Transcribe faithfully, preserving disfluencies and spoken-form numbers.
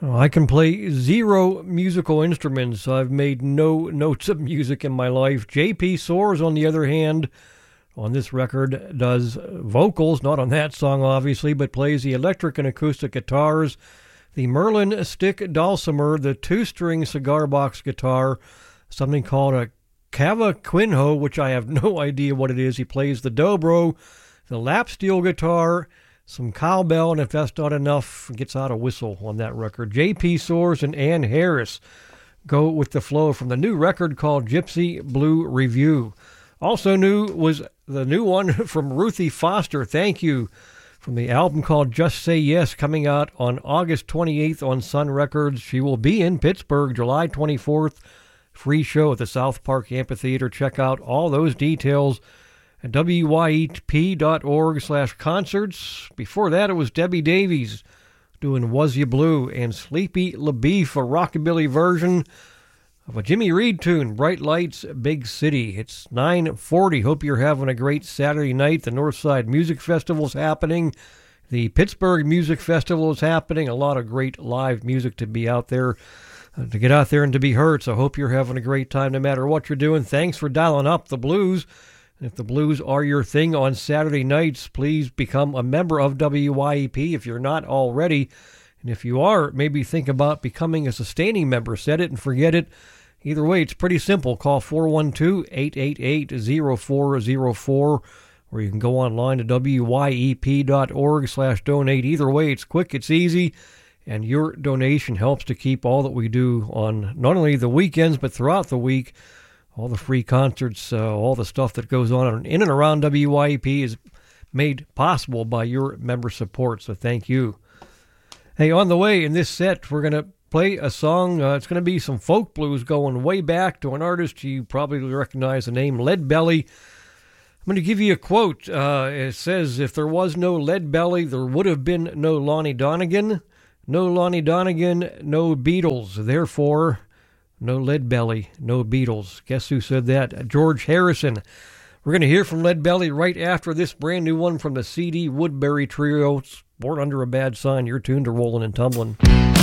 I can play zero musical instruments. I've made no notes of music in my life. J P Soars, on the other hand, on this record, does vocals, not on that song, obviously, but plays the electric and acoustic guitars, the Merlin stick dulcimer, the two-string cigar box guitar, something called a cavaquinho, which I have no idea what it is. He plays the dobro, the lap steel guitar, some cowbell, and if that's not enough, gets out a whistle on that record. J P Soars and Ann Harris go with the flow from the new record called Gypsy Blue Review. Also new was the new one from Ruthie Foster, Thank You, from the album called Just Say Yes, coming out on August twenty-eighth on Sun Records. She will be in Pittsburgh July twenty-fourth. Free show at the South Park Amphitheater. Check out all those details at W Y E P dot org slash concerts. Before that, it was Debbie Davies doing Was You Blue, and Sleepy LaBeef, a rockabilly version of a Jimmy Reed tune, Bright Lights, Big City. It's nine forty. Hope you're having a great Saturday night. The Northside Music Festival is happening. The Pittsburgh Music Festival is happening. A lot of great live music to be out there, uh, to get out there and to be heard. So hope you're having a great time no matter what you're doing. Thanks for dialing up the blues. And if the blues are your thing on Saturday nights, please become a member of W Y E P if you're not already. And if you are, maybe think about becoming a sustaining member. Set it and forget it. Either way, it's pretty simple. Call four one two, eight eight eight, zero four zero four, or you can go online to W Y E P dot org slash donate. Either way, it's quick, it's easy, and your donation helps to keep all that we do on not only the weekends, but throughout the week. All the free concerts, uh, all the stuff that goes on in and around W Y E P is made possible by your member support, so thank you. Hey, on the way in this set, we're going to play a song. Uh, it's going to be some folk blues going way back to an artist you probably recognize the name, Lead Belly. I'm going to give you a quote. Uh, it says, if there was no Lead Belly, there would have been no Lonnie Donegan. No Lonnie Donegan, no Beatles. Therefore, no Lead Belly, no Beatles. Guess who said that? George Harrison. We're going to hear from Lead Belly right after this brand new one from the C D Woodbury Trio. It's Born Under a Bad Sign. You're tuned to Rollin' and Tumblin'.